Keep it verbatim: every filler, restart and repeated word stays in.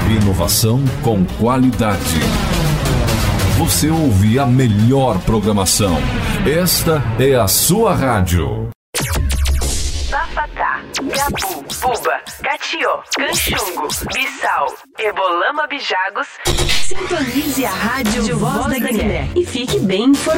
Inovação com qualidade. Você ouve a melhor programação. Esta é a sua rádio. Bafatá, Gabu, Buba, Catió, Canchungo, Bissau, Ebolama, Bijagos. Sintonize a rádio Voz da Guiné e fique bem informado.